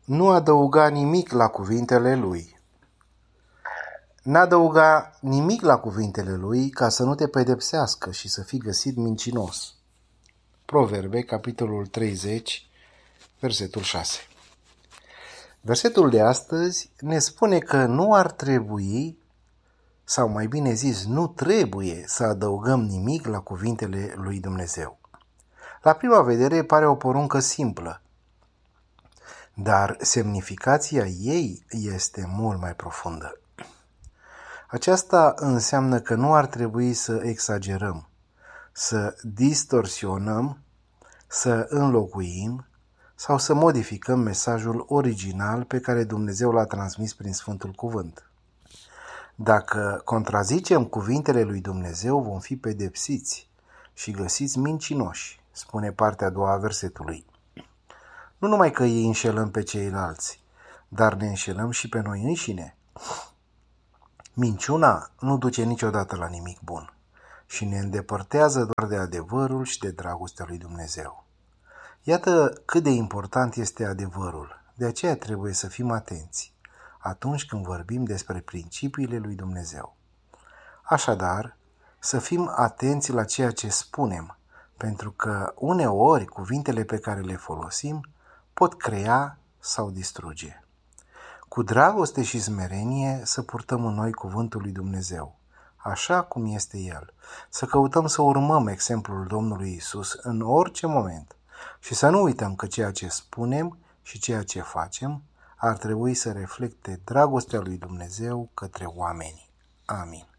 Nu adăuga nimic la cuvintele lui. N-adăuga nimic la cuvintele lui ca să nu te pedepsească și să fii găsit mincinos. Proverbe, capitolul 30, versetul 6. Versetul de astăzi ne spune că nu ar trebui, sau mai bine zis, nu trebuie să adăugăm nimic la cuvintele lui Dumnezeu. La prima vedere pare o poruncă simplă, dar semnificația ei este mult mai profundă. Aceasta înseamnă că nu ar trebui să exagerăm, să distorsionăm, să înlocuim sau să modificăm mesajul original pe care Dumnezeu l-a transmis prin Sfântul Cuvânt. Dacă contrazicem cuvintele lui Dumnezeu, vom fi pedepsiți și găsiți mincinoși, spune partea a doua a versetului. Nu numai că îi înșelăm pe ceilalți, dar ne înșelăm și pe noi înșine. Minciuna nu duce niciodată la nimic bun și ne îndepărtează doar de adevărul și de dragostea lui Dumnezeu. Iată cât de important este adevărul, de aceea trebuie să fim atenți atunci când vorbim despre principiile lui Dumnezeu. Așadar, să fim atenți la ceea ce spunem, pentru că uneori cuvintele pe care le folosim pot crea sau distruge. Cu dragoste și smerenie să purtăm în noi cuvântul lui Dumnezeu, așa cum este El, să căutăm să urmăm exemplul Domnului Isus în orice moment și să nu uităm că ceea ce spunem și ceea ce facem ar trebui să reflecte dragostea lui Dumnezeu către oameni. Amin.